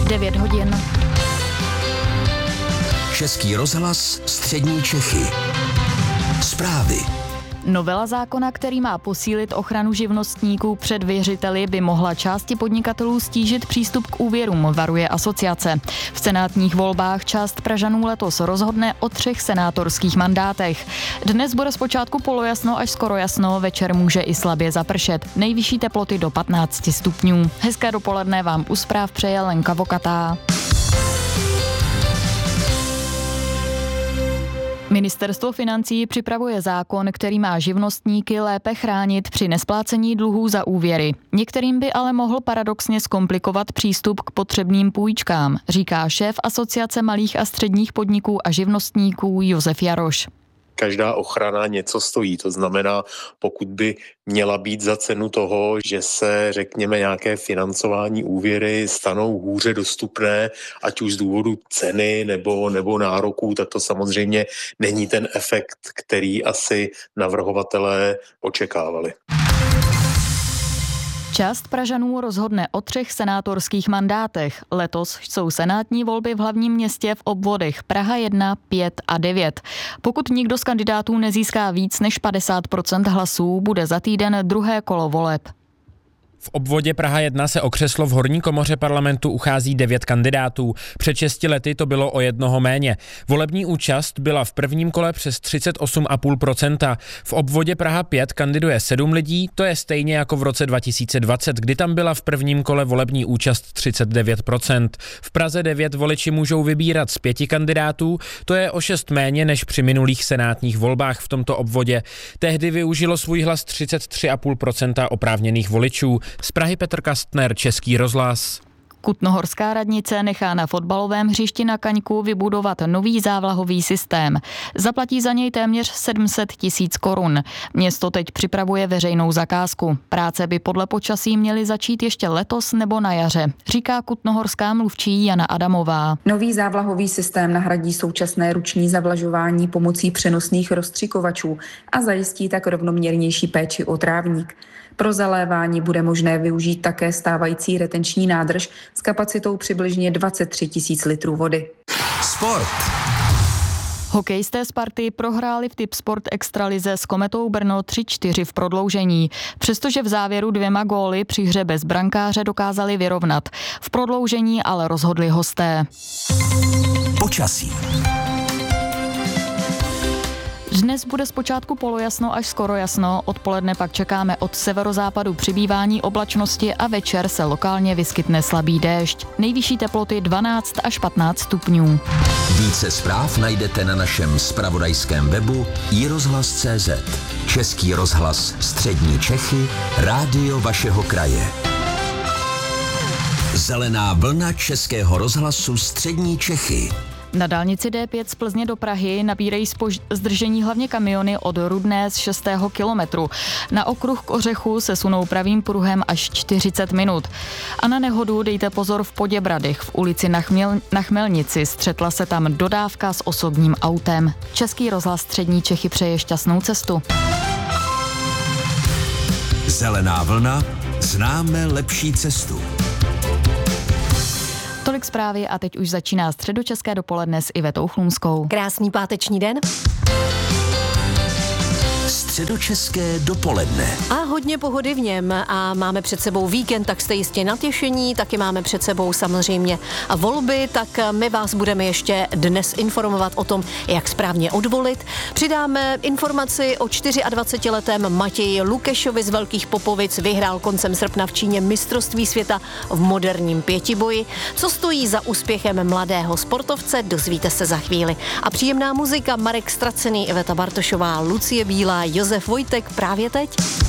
9 hodin. Český rozhlas Střední Čechy. Zprávy. Novela zákona, který má posílit ochranu živnostníků před věřiteli, by mohla části podnikatelů stížit přístup k úvěrům, varuje asociace. V senátních volbách část Pražanů letos rozhodne o 3 senátorských mandátech. Dnes bude zpočátku polojasno až skoro jasno, večer může i slabě zapršet. Nejvyšší teploty do 15 stupňů. Hezké dopoledne vám u zpráv přeje Lenka Vokatá. Ministerstvo financí připravuje zákon, který má živnostníky lépe chránit při nesplácení dluhů za úvěry. Některým by ale mohl paradoxně zkomplikovat přístup k potřebným půjčkám, říká šéf Asociace malých a středních podniků a živnostníků Josef Jaroš. Každá ochrana něco stojí, to znamená, pokud by měla být za cenu toho, že se, řekněme, nějaké financování úvěry stanou hůře dostupné, ať už z důvodu ceny nebo nároků, tak to samozřejmě není ten efekt, který asi navrhovatelé očekávali. Část Pražanů rozhodne o 3 senátorských mandátech. Letos jsou senátní volby v hlavním městě v obvodech Praha 1, 5 a 9. Pokud nikdo z kandidátů nezíská víc než 50% hlasů, bude za týden druhé kolo voleb. V obvodě Praha 1 se o křeslo v horní komoře parlamentu uchází 9 kandidátů. Před 6 lety to bylo o 1 méně. Volební účast byla v prvním kole přes 38,5%. V obvodě Praha 5 kandiduje 7 lidí, to je stejně jako v roce 2020, kdy tam byla v prvním kole volební účast 39%. V Praze 9 voliči můžou vybírat z 5 kandidátů, to je o 6 méně než při minulých senátních volbách v tomto obvodě. Tehdy využilo svůj hlas 33,5% oprávněných voličů. Z Prahy Petr Kastner, Český rozhlas. Kutnohorská radnice nechá na fotbalovém hřišti na Kaňku vybudovat nový závlahový systém. Zaplatí za něj téměř 700 000 korun. Město teď připravuje veřejnou zakázku. Práce by podle počasí měly začít ještě letos nebo na jaře, říká kutnohorská mluvčí Jana Adamová. Nový závlahový systém nahradí současné ruční zavlažování pomocí přenosných rozstřikovačů a zajistí tak rovnoměrnější péči o trávník. Pro zalévání bude možné využít také stávající retenční nádrž s kapacitou přibližně 23 000 litrů vody. Sport. Hokejisté Sparty prohráli v Tipsport extralize s Kometou Brno 3-4 v prodloužení. Přestože v závěru 2 góly při hře bez brankáře dokázali vyrovnat. V prodloužení ale rozhodli hosté. Počasí. Dnes bude zpočátku polojasno až skoro jasno, odpoledne pak čekáme od severozápadu přibývání oblačnosti a večer se lokálně vyskytne slabý déšť. Nejvyšší teploty 12 až 15 stupňů. Více zpráv najdete na našem zpravodajském webu iRozhlas.cz. Český rozhlas Střední Čechy, rádio vašeho kraje. Zelená vlna Českého rozhlasu Střední Čechy. Na dálnici D5 z Plzně do Prahy nabírají zdržení hlavně kamiony od Rudné z 6. kilometru. Na okruh k Ořechu se sunou pravým pruhem až 40 minut. A na nehodu dejte pozor v Poděbradech v ulici na Chmelnici. Střetla se tam dodávka s osobním autem. Český rozhlas Střední Čechy přeje šťastnou cestu. Zelená vlna, známe lepší cestu. Tolik zprávy a teď už začíná středočeské dopoledne s Ivetou Chlumskou. Krásný páteční den. Středočeské dopoledne. A hodně pohody v něm a máme před sebou víkend, tak jste jistě natěšení, taky máme před sebou samozřejmě volby, tak my vás budeme ještě dnes informovat o tom, jak správně odvolit. Přidáme informaci o 24letém Matěji Lukešovi z Velkých Popovic, vyhrál koncem srpna v Číně mistrovství světa v moderním pětiboji. Co stojí za úspěchem mladého sportovce, dozvíte se za chvíli. A příjemná muzika, Marek Stracený, Iveta Bartošová, Lucie Bílá, Josef Vojtek právě teď.